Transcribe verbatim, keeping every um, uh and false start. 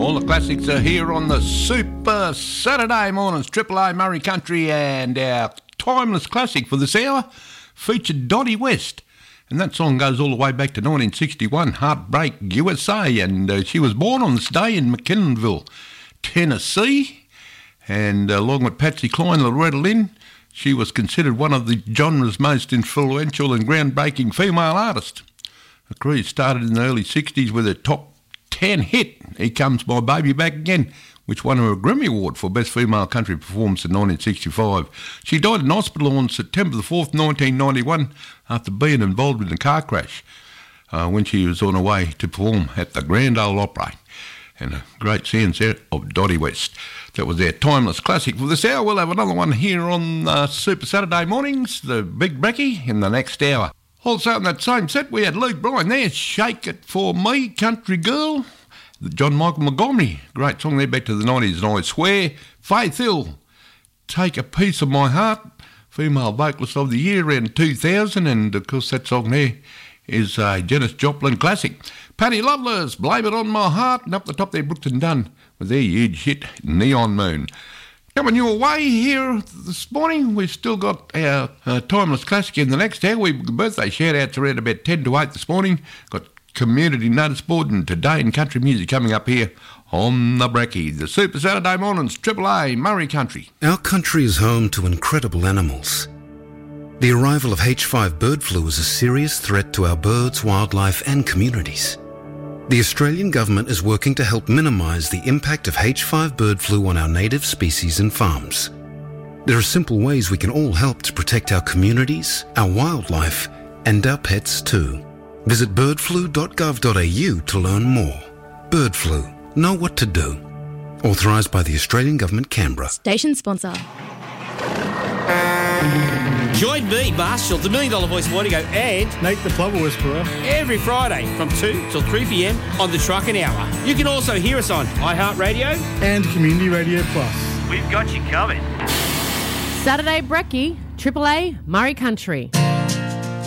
All the classics are here on the Super Saturday mornings. Triple A Murray Country, and our timeless classic for this hour featured Dottie West. And that song goes all the way back to nineteen sixty-one, Heartbreak U S A. And uh, she was born on this day in McKinnonville, Tennessee. And uh, along with Patsy Cline, Loretta Lynn, she was considered one of the genre's most influential and groundbreaking female artists. Her career started in the early sixties with a top ten hit, Here Comes My Baby Back Again, which won her a Grammy Award for Best Female Country Performance in nineteen sixty-five. She died in hospital on September the fourth, nineteen ninety-one, after being involved in a car crash uh, when she was on her way to perform at the Grand Ole Opry. And a great sense there of Dottie West. That was their timeless classic. For this hour, we'll have another one here on uh, Super Saturday mornings, the Big Brekkie, in the next hour. Also in that same set, we had Luke Bryan there, Shake It For Me, Country Girl. The John Michael Montgomery, great song there back to the nineties, and I Swear. Faith Hill, Take a Piece of My Heart, Female Vocalist of the Year in two thousand, and of course that song there is a Janis Joplin classic. Patty Loveless, Blame It On My Heart, and up the top there, Brooks and Dunn with their huge hit, Neon Moon. Coming your way here this morning, we've still got our uh, timeless classic in the next hour. We've got birthday shout-outs around about ten to eight this morning. Got community notice board and Today in Country Music coming up here on the Brekkie. The Super Saturday mornings, Triple A Murray Country. Our country is home to incredible animals. The arrival of H five bird flu is a serious threat to our birds, wildlife and communities. The Australian government is working to help minimise the impact of H five bird flu on our native species and farms. There are simple ways we can all help to protect our communities, our wildlife and our pets too. Visit bird flu dot gov dot a u to learn more. Bird flu. Know what to do. Authorised by the Australian Government, Canberra. Station sponsor. Join me, Marshall, the Million Dollar Voice Morning Go, and Nate the Plover Whisperer every Friday from two till three p m on the Truckin' Hour. You can also hear us on iHeartRadio and Community Radio Plus. We've got you covered. Saturday Brekkie, Triple A Murray Country.